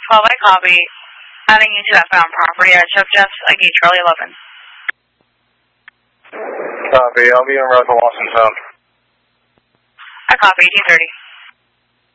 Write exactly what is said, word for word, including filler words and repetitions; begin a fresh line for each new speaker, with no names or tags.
twelve, I copy. Adding you to that found property at Chuck Jeff's, I gate Charlie eleven.
Copy, I'll be en route to Washington.
I copy, eighteen thirty.